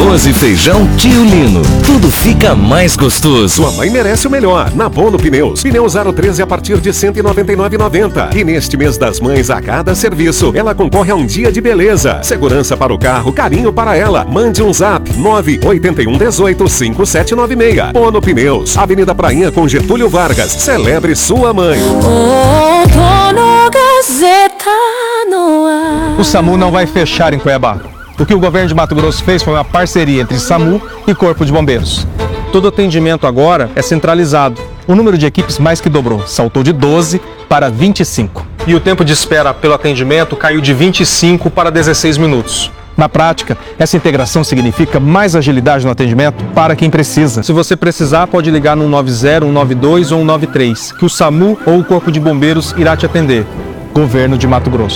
arroz e feijão Tio Lino. Tudo fica mais gostoso. Sua mãe merece o melhor. Na Bono Pneus. Pneu 013 a partir de R$ 199,90. E neste mês das mães, a cada serviço, ela concorre a um dia de beleza. Segurança para o carro, carinho para ela. Mande um zap 981185796. Bono Pneus. Avenida Prainha com Getúlio Vargas. Celebre sua mãe. O SAMU não vai fechar em Cuiabá. O que o governo de Mato Grosso fez foi uma parceria entre SAMU e Corpo de Bombeiros. Todo atendimento agora é centralizado. O número de equipes mais que dobrou, saltou de 12 para 25. E o tempo de espera pelo atendimento caiu de 25 para 16 minutos. Na prática, essa integração significa mais agilidade no atendimento para quem precisa. Se você precisar, pode ligar no 190, 192 ou 193, que o SAMU ou o Corpo de Bombeiros irá te atender. Governo de Mato Grosso.